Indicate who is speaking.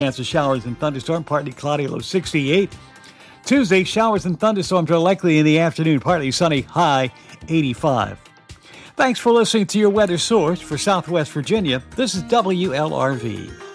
Speaker 1: Chance of showers and thunderstorm, partly cloudy, low 68. Tuesday, showers and thunderstorms are likely in the afternoon, partly sunny, high 85. Thanks for listening to your weather source for Southwest Virginia. This is WLRV.